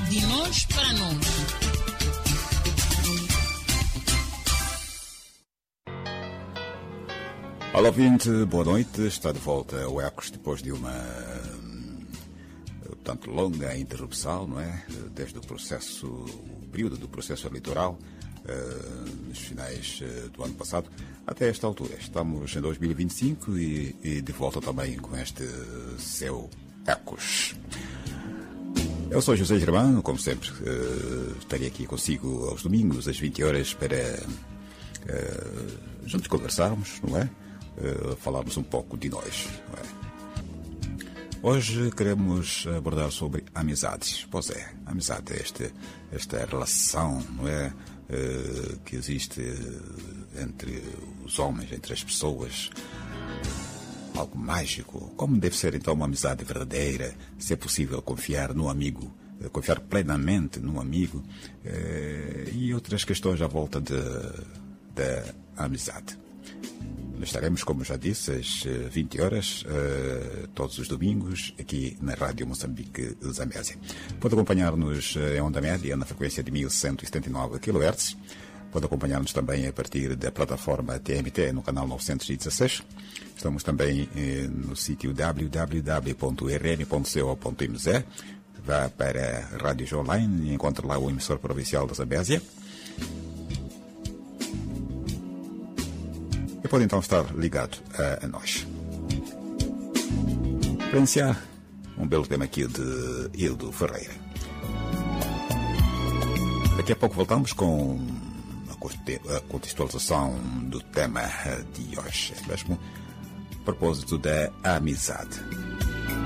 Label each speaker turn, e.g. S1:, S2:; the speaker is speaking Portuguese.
S1: De nós para nós.
S2: Olá, ouvinte, boa noite. Está de volta o Ecos depois de uma tanto longa interrupção, não é? Desde o período do processo eleitoral, nos finais do ano passado, até esta altura. Estamos em 2025 e de volta também com este seu Ecos. Eu sou José Germano, como sempre, estarei aqui consigo aos domingos, às 20 horas, para juntos conversarmos, não é? Falarmos um pouco de nós, não é? Hoje queremos abordar sobre amizades. Pois é, amizade é esta relação, não é? Que existe entre os homens, entre as pessoas. Algo mágico. Como deve ser então uma amizade verdadeira? Se é possível confiar no amigo, confiar plenamente no amigo, e outras questões à volta da amizade. Nós estaremos, como já disse, às 20 horas, todos os domingos, aqui na Rádio Moçambique Zambésia. Pode acompanhar-nos em onda média, na frequência de 1179 kHz. Pode acompanhar-nos também a partir da plataforma TMT, no canal 916. Estamos também no sítio www.rn.co.mz. Vá para a Rádio Online e encontre lá o emissor provincial da Zambésia. E pode então estar ligado a nós. Para iniciar, um belo tema aqui de Hildo Ferreira. Daqui a pouco voltamos com a contextualização do tema de hoje, mesmo a propósito da amizade.